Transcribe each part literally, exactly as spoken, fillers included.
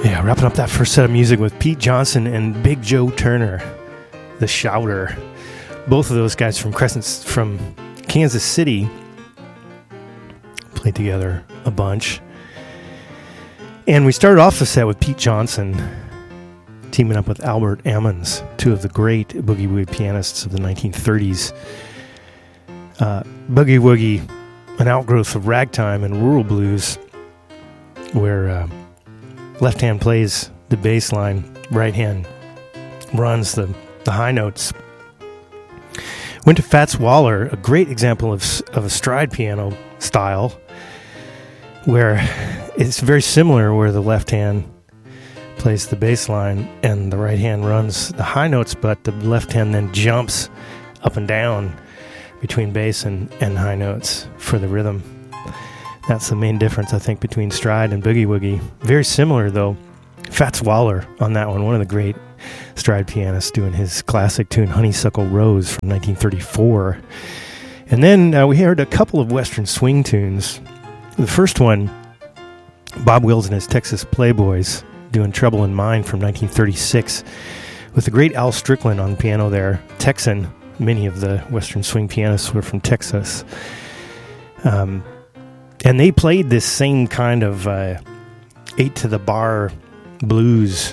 Yeah, wrapping up that first set of music with Pete Johnson and Big Joe Turner, the Shouter. Both of those guys from Crescent, from Kansas City, played together a bunch. And we started off the set with Pete Johnson teaming up with Albert Ammons, two of the great boogie woogie pianists of the nineteen thirties. Uh, boogie woogie, an outgrowth of ragtime and rural blues, where uh, left hand plays the bass line, right hand runs the, the high notes. Went to Fats Waller, a great example of of a stride piano style, where it's very similar, where the left hand plays the bass line and the right hand runs the high notes, but the left hand then jumps up and down between bass and, and high notes for the rhythm. That's the main difference, I think, between stride and boogie woogie. Very similar, though. Fats Waller on that one, one of the great stride pianists, doing his classic tune Honeysuckle Rose from nineteen thirty-four. And then uh, we heard a couple of Western swing tunes. The first one, Bob Wills and his Texas Playboys, doing Trouble in Mind from nineteen thirty-six, with the great Al Strickland on piano there, Texan. Many of the Western swing pianists were from Texas. Um, and they played this same kind of uh, eight-to-the-bar blues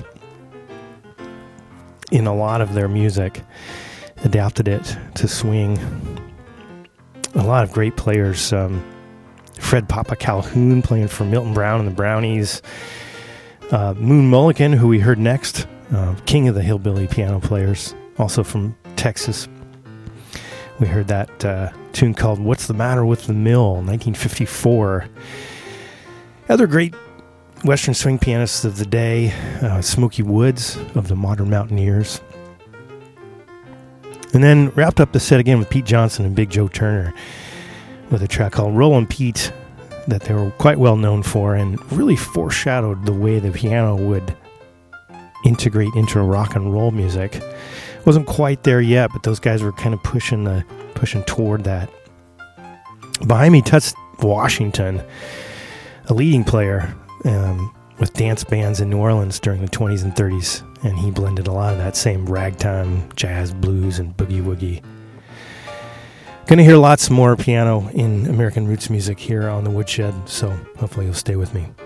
in a lot of their music, adapted it to swing. A lot of great players. Um, Fred Papa Calhoun playing for Milton Brown and the Brownies. Uh, Moon Mulligan, who we heard next, uh, king of the hillbilly piano players, also from Texas. We heard that uh, tune called What's the Matter with the Mill, nineteen fifty-four. Other great Western swing pianists of the day, uh, Smokey Woods of the Modern Mountaineers. And then wrapped up the set again with Pete Johnson and Big Joe Turner with a track called Rollin' Pete that they were quite well known for, and really foreshadowed the way the piano would integrate into rock and roll music. Wasn't quite there yet, but those guys were kind of pushing the pushing toward that. Behind me, Toots Washington, a leading player um, with dance bands in New Orleans during the twenties and thirties, and he blended a lot of that same ragtime, jazz, blues, and boogie woogie. Going to hear lots more piano in American roots music here on The Woodshed, so hopefully you'll stay with me.